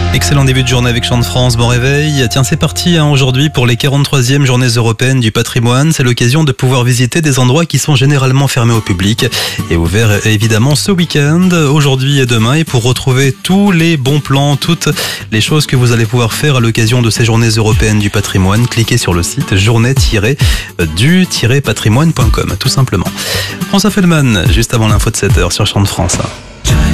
Excellent début de journée avec Chant de France, bon réveil. Tiens, c'est parti aujourd'hui pour les 43e journées européennes du patrimoine. C'est l'occasion de pouvoir visiter des endroits qui sont généralement fermés au public et ouverts évidemment ce week-end, aujourd'hui et demain. Et pour retrouver tous les bons plans, toutes les choses que vous allez pouvoir faire à l'occasion de ces journées européennes du patrimoine, cliquez sur le site journée-du-patrimoine.com tout simplement. François Feldman, juste avant l'info de 7h sur Chant de France.